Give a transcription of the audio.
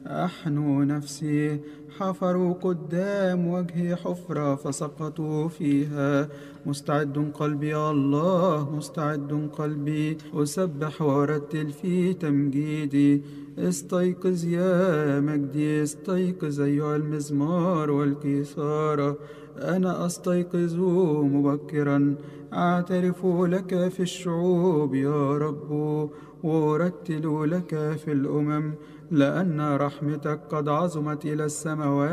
أحنو نفسي. حفروا قدام وجهي حفرة فسقطوا فيها. مستعد قلبي يا الله، مستعد قلبي، أسبح وأرتل في تمجيدي. استيقظ يا مجدي، استيقظ أيها المزمار والكيثارة. أنا أستيقظ مبكرا، أعترف لك في الشعوب يا رب، وأرتل لك في الأمم، لأن رحمتك قد عظمت إلى السماوات.